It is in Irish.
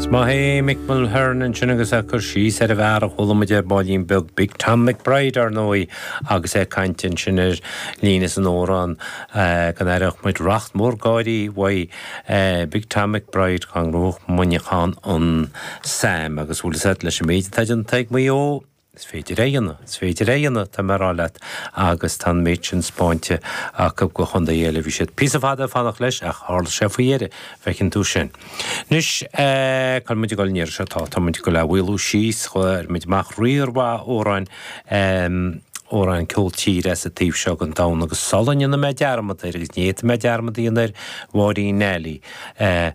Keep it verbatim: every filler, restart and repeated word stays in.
Má hé Mick Mulhern an sinnagus a chur sí ar a bhar a cholamide báilín beg Big Tom McBride ar nói agus é caintin sin ar línas an órán gan éireach muid racht mór gáirí wai Big Tom McBride gan roch muinechán an Sam agus bhúla set leis méid taidan teag mé ó is féidir réanna, is féidir réanna tá marálet agus tan méid sin spáinte a cub go chunda dhéile bhí siad písa fada fannach leis ach hála sé faoiére fecinn tú sin. Nus kann muid go níir se tá tá muid go le bhfuilú síos chu muid meach riorhá óráin óráin ceoltíí recitíh seo an dam agus solanne na méid dearmad agus níiad méid dearmad íonar bháí Nelly